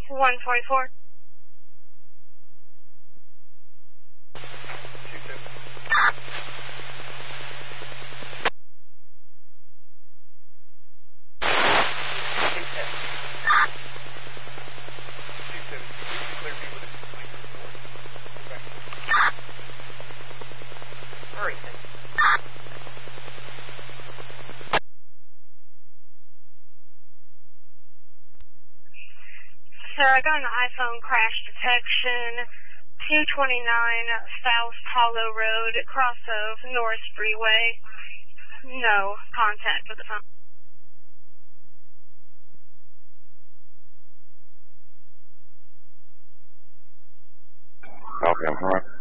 144. Sir, I got an iPhone crash detection, 229 South Hollow Road, cross of Norris Freeway. No contact with the phone. Okay, I'm